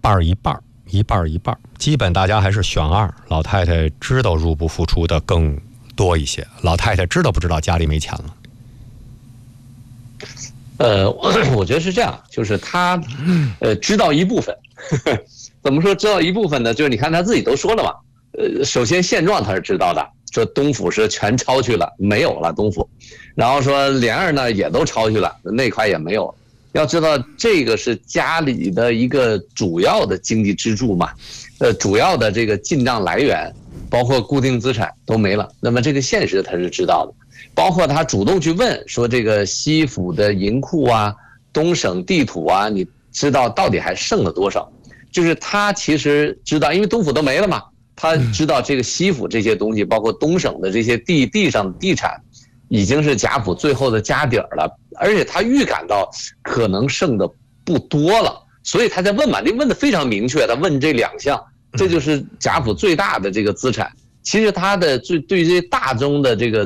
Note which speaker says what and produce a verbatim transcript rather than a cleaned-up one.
Speaker 1: 半一半，一半一半，基本大家还是选二。老太太知道入不敷出的更多一些，老太太知道不知道家里没钱了？
Speaker 2: 呃，我觉得是这样，就是他，呃，知道一部分，呵呵怎么说知道一部分呢？就是你看他自己都说了嘛，呃，首先现状他是知道的，说东府是全抄去了，没有了东府，然后说连二呢也都抄去了，那块也没有。要知道这个是家里的一个主要的经济支柱嘛，呃，主要的这个进账来源，包括固定资产都没了，那么这个现实他是知道的。包括他主动去问说这个西府的银库啊，东省地土啊，你知道到底还剩了多少？就是他其实知道，因为东府都没了嘛，他知道这个西府这些东西，包括东省的这些地地上的地产，已经是贾府最后的家底儿了，而且他预感到可能剩的不多了，所以他在问嘛，你问的非常明确，他问这两项，这就是贾府最大的这个资产。其实他的最对于这些大宗的这个